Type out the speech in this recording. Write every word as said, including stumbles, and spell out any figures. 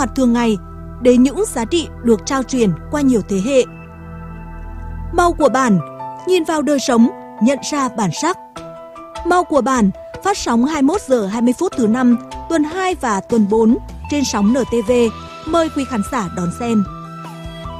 hoạt thường ngày đến những giá trị được trao truyền qua nhiều thế hệ. Màu của bản, nhìn vào đời sống, nhận ra bản sắc. Màu của bản phát sóng hai mươi mốt giờ hai mươi phút thứ năm, tuần hai và tuần bốn trên sóng en tê vê. Mời quý khán giả đón xem.